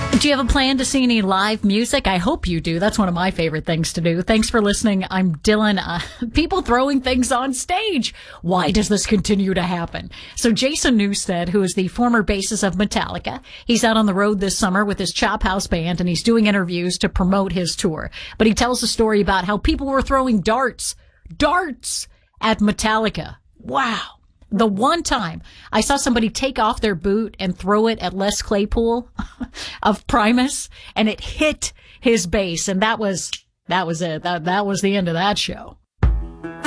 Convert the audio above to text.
Do you have a plan to see any live music? I hope you do. That's one of my favorite things to do. Thanks for listening. I'm Dylan. People throwing things on stage. Why does this continue to happen? So Jason Newsted, who is the former bassist of Metallica, he's out on the road this summer with his Chop House band, and he's doing interviews to promote his tour. But he tells a story about how people were throwing darts at Metallica. Wow. The one time I saw somebody take off their boot and throw it at Les Claypool of Primus, and it hit his bass, and that was it. That was the end of that show.